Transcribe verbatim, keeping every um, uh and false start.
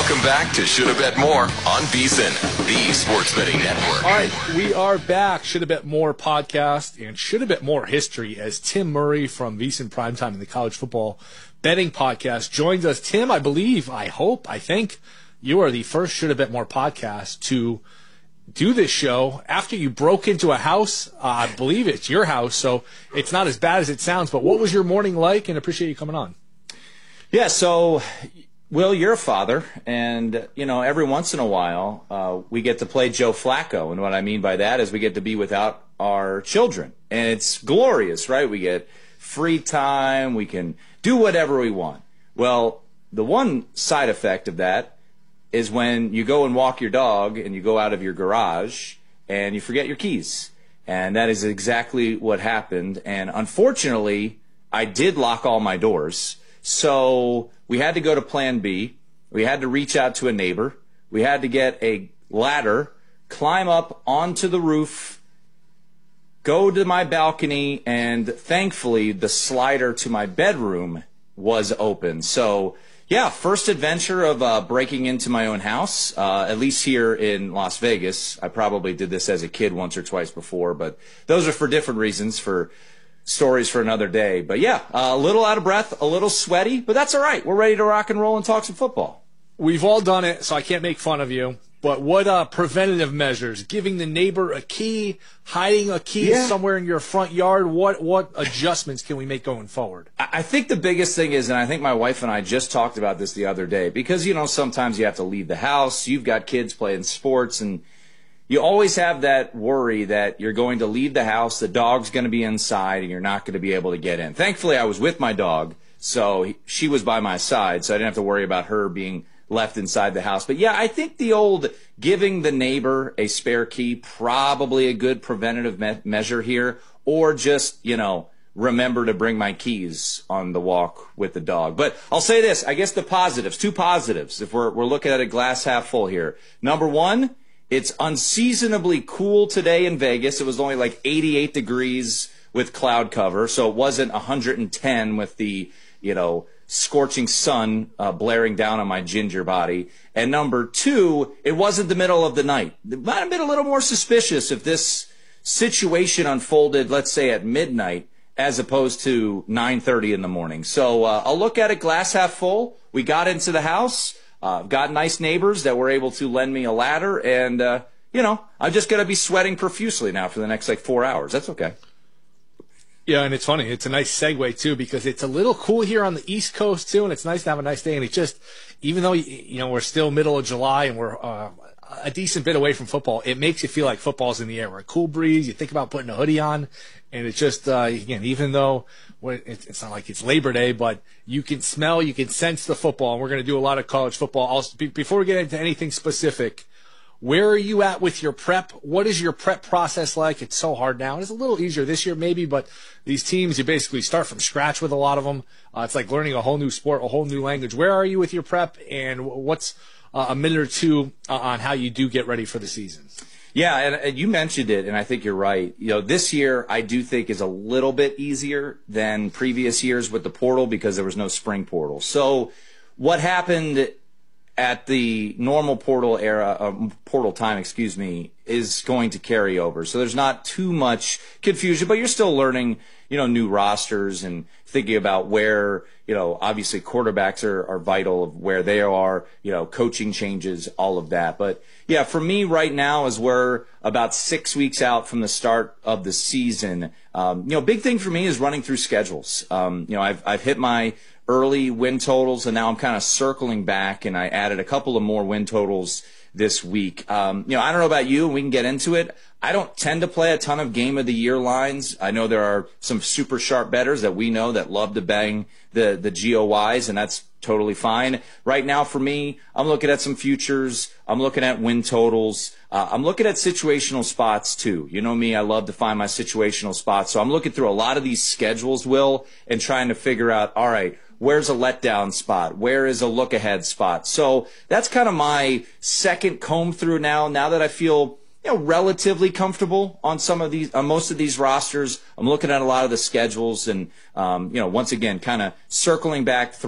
Welcome back to Shoulda Bet More on VSiN, the Sports Betting Network. All right, we are back. Shoulda Bet More podcast and Shoulda Bet More history as Tim Murray from VSiN Primetime and the College Football Betting Podcast joins us. Tim, I believe, I hope, I think you are the first Shoulda Bet More podcast to do this show after you broke into a house. Uh, I believe it's your house, so it's not as bad as it sounds. But what was your morning like? And appreciate you coming on. Yeah, so, Will, you're a father, and, you know, every once in a while uh, we get to play Joe Flacco, and what I mean by that is we get to be without our children, and it's glorious, right? We get free time, we can do whatever we want. Well, the one side effect of that is when you go and walk your dog and you go out of your garage and you forget your keys. And that is exactly what happened. And unfortunately, I did lock all my doors. So we had to go to plan B. We had to reach out to a neighbor. We had to get a ladder, climb up onto the roof, go to my balcony, and thankfully the slider to my bedroom was open. So yeah, first adventure of uh, breaking into my own house, uh, at least here in Las Vegas. I probably did this as a kid once or twice before, but those are for different reasons, for stories for another day. But yeah, uh, a little out of breath, a little sweaty, but that's all right. We're ready to rock and roll and talk some football. We've all done it, so I can't make fun of you. But what uh, preventative measures? Giving the neighbor a key, hiding a key Yeah. somewhere in your front yard? What what adjustments can we make going forward? I think the biggest thing is, and I think my wife and I just talked about this the other day, because, you know, sometimes you have to leave the house, you've got kids playing sports, and you always have that worry that you're going to leave the house, the dog's going to be inside, and you're not going to be able to get in. Thankfully, I was with my dog, so he, she was by my side, so I didn't have to worry about her being left inside the house. But yeah, I think the old giving the neighbor a spare key, probably a good preventative me- measure here, or just, you know, remember to bring my keys on the walk with the dog. But I'll say this, I guess the positives, two positives, if we're, we're looking at a glass half full here. Number one, it's unseasonably cool today in Vegas. It was only like eighty-eight degrees with cloud cover, so it wasn't one hundred ten with the, you know, scorching sun uh, blaring down on my ginger body. And number two, it wasn't the middle of the night. It might have been a little more suspicious if this situation unfolded, let's say, at midnight as opposed to nine thirty in the morning. So uh, I'll look at it glass half full. We got into the house. Uh, got nice neighbors that were able to lend me a ladder. And, uh, you know, I'm just going to be sweating profusely now for the next, like, four hours. That's okay. Yeah, and it's funny. It's a nice segue, too, because it's a little cool here on the East Coast, too, and it's nice to have a nice day. And it's just, even though, you know, we're still middle of July and we're uh, a decent bit away from football, it makes you feel like football's in the air. We're a cool breeze. You think about putting a hoodie on, and it's just, uh, again, even though we're, it's not like it's Labor Day, but you can smell, you can sense the football, and we're going to do a lot of college football. Also, before we get into anything specific, where are you at with your prep? What is your prep process like? It's so hard now. It's a little easier this year maybe, but these teams, you basically start from scratch with a lot of them. Uh, it's like learning a whole new sport, a whole new language. Where are you with your prep, and what's uh, a minute or two uh, on how you do get ready for the season? Yeah, and, and you mentioned it, and I think you're right. You know, this year I do think is a little bit easier than previous years with the portal because there was no spring portal. So what happened at the normal portal era, uh, portal time, excuse me, is going to carry over. So there's not too much confusion, but you're still learning, you know, new rosters and thinking about where, you know, obviously quarterbacks are, are vital of where they are, you know, coaching changes, all of that. But yeah, for me right now, as we're about six weeks out from the start of the season, um, you know, big thing for me is running through schedules. Um, you know, I've, I've hit my early win totals, and now I'm kind of circling back, and I added a couple of more win totals this week. Um, you know, I don't know about you, and we can get into it. I don't tend to play a ton of game of the year lines. I know there are some super sharp bettors that we know that love to bang the, the G O Ys, and that's totally fine. Right now for me, I'm looking at some futures. I'm looking at win totals. Uh, I'm looking at situational spots too. You know me, I love to find my situational spots. So I'm looking through a lot of these schedules, Will, and trying to figure out, all right, where's a letdown spot? Where is a look ahead spot? So that's kind of my second comb through now, now that I feel, you know, relatively comfortable on some of these, on most of these rosters. I'm looking at a lot of the schedules and, um, you know, once again, kind of circling back through